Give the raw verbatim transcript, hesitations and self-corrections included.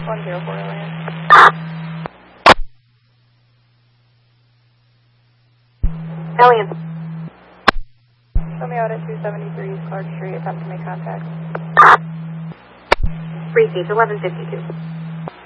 one zero four Alien. Alien. Show me out at two seventy-three Clark Street, attempt to make contact. Free seats, eleven fifty-two.